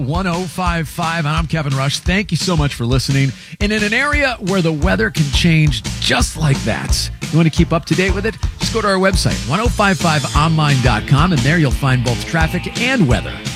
1055, and I'm Kevin Rush. Thank you so much for listening. And in an area where the weather can change just like that, you want to keep up to date with it? Just go to our website, 1055online.com, and there you'll find both traffic and weather.